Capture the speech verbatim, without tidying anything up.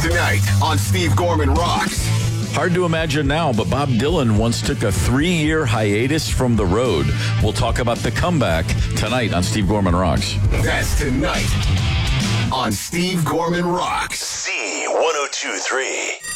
Tonight on Steve Gorman Rocks. Hard to imagine now, but Bob Dylan once took a three-year hiatus from the road. We'll talk about the comeback tonight on Steve Gorman Rocks. That's tonight on Steve Gorman Rocks. Z one oh two three.